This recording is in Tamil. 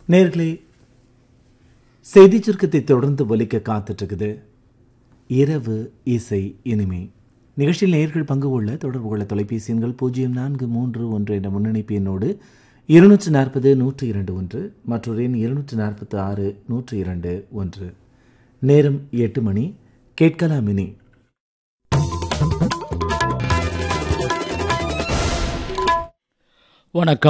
நேர்களே, செய்தி சுருக்கத்தை தொடர்ந்து ஒலிக்க காத்துட்டு இருக்குது இரவு இசை இனிமை நிகழ்ச்சியில் நேர்கள் பங்கு கொள்ள தொடர்பு கொள்ள தொலைபேசி எண்கள் 0431 என்ற முன்னணிப்பு எண்ணோடு 240-102 மற்றொரு எண் 246-102. நேரம் 8 மணி. கேட்கலாம் இனி வணக்கம்.